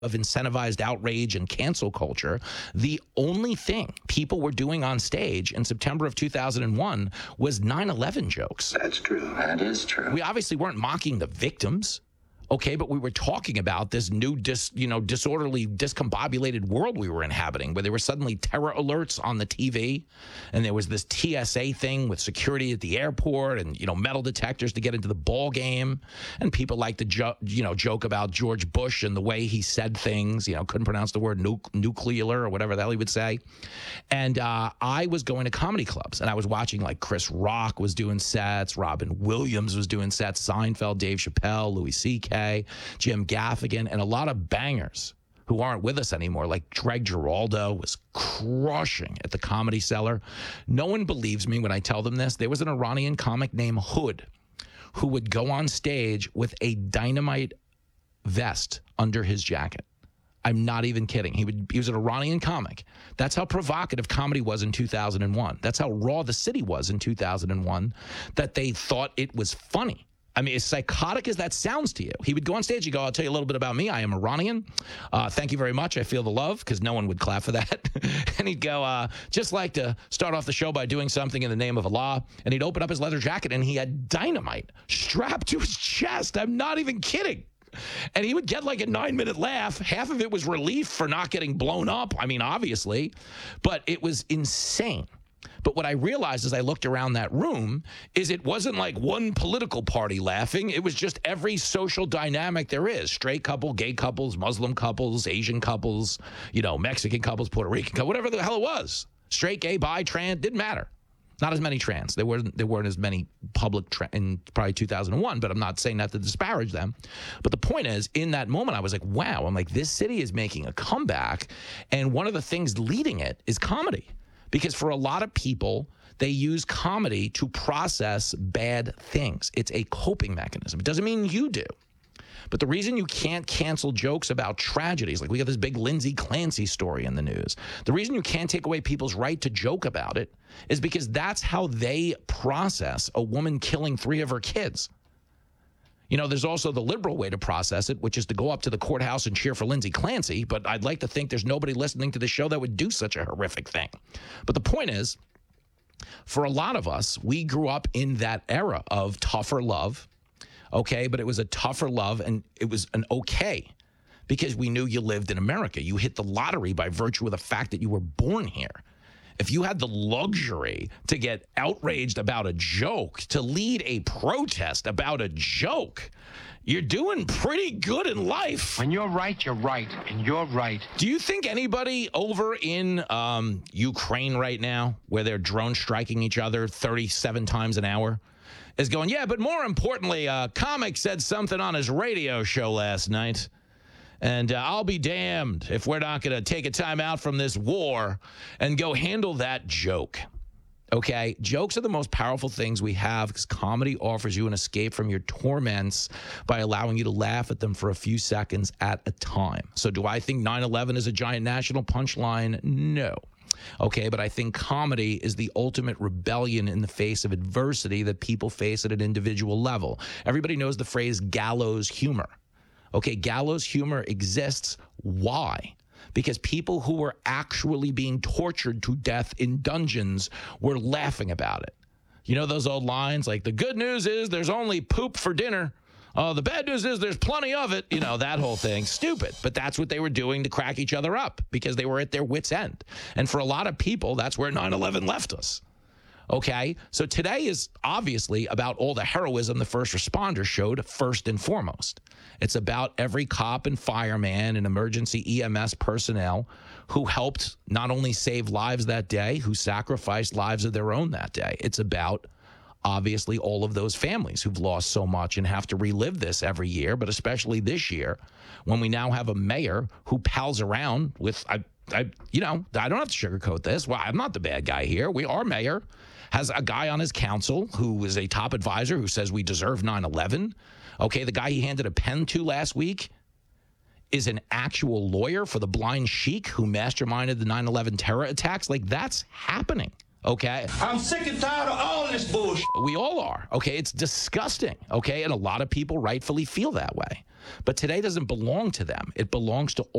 of incentivized outrage and cancel culture, the only thing people were doing on stage in September of 2001 was 9/11 jokes. That's true. That is true. We obviously weren't mocking the victims. Okay, but we were talking about this new, disorderly, discombobulated world we were inhabiting, where there were suddenly terror alerts on the TV, and there was this TSA thing with security at the airport, and metal detectors to get into the ball game, and people like to joke about George Bush and the way he said things. Couldn't pronounce the word nuclear or whatever the hell he would say, and I was going to comedy clubs, and I was watching like Chris Rock was doing sets, Robin Williams was doing sets, Seinfeld, Dave Chappelle, Louis C.K., Jim Gaffigan, and a lot of bangers who aren't with us anymore, like Greg Giraldo was crushing at the Comedy Cellar. No one believes me when I tell them this. There was an Iranian comic named Hood who would go on stage with a dynamite vest under his jacket. I'm not even kidding. He was an Iranian comic. That's how provocative comedy was in 2001. That's how raw the city was in 2001, that they thought it was funny. I mean, as psychotic as that sounds to you, he would go on stage and go, I'll tell you a little bit about me. I am Iranian. Thank you very much. I feel the love, because no one would clap for that. And he'd go, just like to start off the show by doing something in the name of Allah. And he'd open up his leather jacket, and he had dynamite strapped to his chest. I'm not even kidding. And he would get like a 9-minute laugh. Half of it was relief for not getting blown up. I mean, obviously. But it was insane. But what I realized as I looked around that room is it wasn't like one political party laughing. It was just every social dynamic there is. Straight couple, gay couples, Muslim couples, Asian couples, Mexican couples, Puerto Rican couples, whatever the hell it was. Straight, gay, bi, trans, didn't matter. Not as many trans. There weren't as many public in probably 2001, but I'm not saying that to disparage them. But the point is, in that moment, I was like, wow. I'm like, this city is making a comeback. And one of the things leading it is comedy. Because for a lot of people, they use comedy to process bad things. It's a coping mechanism. It doesn't mean you do. But the reason you can't cancel jokes about tragedies, like we got this big Lindsay Clancy story in the news, the reason you can't take away people's right to joke about it is because that's how they process a woman killing 3 of her kids. There's also the liberal way to process it, which is to go up to the courthouse and cheer for Lindsay Clancy. But I'd like to think there's nobody listening to the show that would do such a horrific thing. But the point is, for a lot of us, we grew up in that era of tougher love. Okay, but it was a tougher love, and it was an okay because we knew you lived in America. You hit the lottery by virtue of the fact that you were born here. If you had the luxury to get outraged about a joke, to lead a protest about a joke, you're doing pretty good in life. When you're right, you're right, and you're right. Do you think anybody over in Ukraine right now, where they're drone striking each other 37 times an hour, is going, yeah, but more importantly, a comic said something on his radio show last night, and I'll be damned if we're not going to take a time out from this war and go handle that joke. Okay? Jokes are the most powerful things we have because comedy offers you an escape from your torments by allowing you to laugh at them for a few seconds at a time. So do I think 9/11 is a giant national punchline? No. Okay, but I think comedy is the ultimate rebellion in the face of adversity that people face at an individual level. Everybody knows the phrase gallows humor. Okay, gallows humor exists. Why? Because people who were actually being tortured to death in dungeons were laughing about it. You know those old lines like, the good news is there's only poop for dinner. The bad news is there's plenty of it. That whole thing. Stupid. But that's what they were doing to crack each other up because they were at their wits' end. And for a lot of people, that's where 9/11 left us. Okay, so today is obviously about all the heroism the first responders showed first and foremost. It's about every cop and fireman and emergency EMS personnel who helped not only save lives that day, who sacrificed lives of their own that day. It's about, obviously, all of those families who've lost so much and have to relive this every year, but especially this year when we now have a mayor who pals around with, I don't have to sugarcoat this. Well, I'm not the bad guy here. Our mayor has a guy on his council who is a top advisor who says we deserve 9/11. Okay, the guy he handed a pen to last week is an actual lawyer for the blind sheik who masterminded the 9/11 terror attacks. Like, that's happening. Okay? I'm sick and tired of all this bullshit. We all are. Okay? It's disgusting. Okay? And a lot of people rightfully feel that way. But today doesn't belong to them. It belongs to